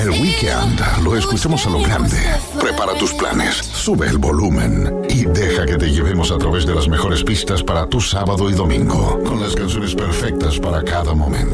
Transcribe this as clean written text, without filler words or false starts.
El weekend lo escuchamos a lo grande. Prepara tus planes, sube el volumen y deja que te llevemos a través de las mejores pistas para tu sábado y domingo, con las canciones perfectas para cada momento.